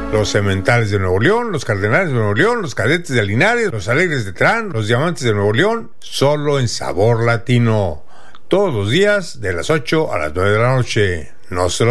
Los Cementales de Nuevo León, los Cardenales de Nuevo León, los Cadetes de Linares, los Alegres de Terán, los Diamantes de Nuevo León, solo en Sabor Latino. Todos los días de las 8 a las 9 de la noche. No se lo